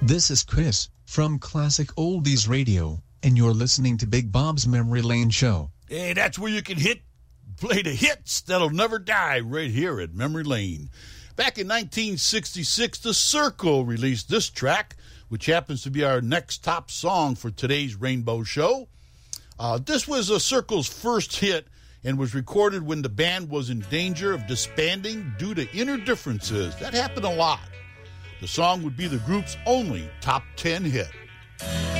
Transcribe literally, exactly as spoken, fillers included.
This is Chris from Classic Oldies Radio, and you're listening to Big Bob's Memory Lane Show. Hey, that's where you can hit, play the hits that'll never die right here at Memory Lane. Back in nineteen sixty-six, The Circle released this track, which happens to be our next top song for today's Rainbow Show. Uh, this was The Circle's first hit and was recorded when the band was in danger of disbanding due to inner differences. That happened a lot. The song would be the group's only top ten hit.